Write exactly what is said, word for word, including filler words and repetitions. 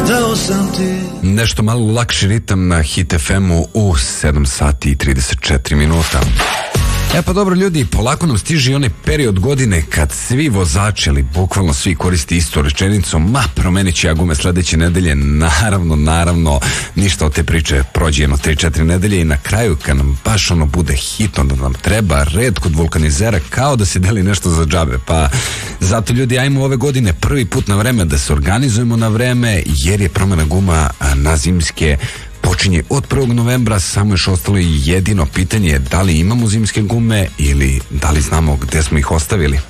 dao sam ti. Nešto malo lakši ritam na Hit F M-u u sedam sati i trideset četiri minuta. E pa dobro ljudi, polako nam stiže onaj period godine kad svi vozači, ali bukvalno svi koriste istu rečenicu, ma promenit ću ja gume sledeće nedelje. Naravno, naravno, ništa od te priče, prođe jedno tri četiri nedelje i na kraju kad nam baš ono bude hitno da nam treba red kod vulkanizera, kao da se deli nešto za džabe. Pa zato ljudi, ajmo ove godine prvi put na vreme da se organizujemo na vreme, jer je promena guma na zimske počinje od prvog novembra, samo još ostalo i jedino pitanje je da li imamo zimske gume ili da li znamo gde smo ih ostavili.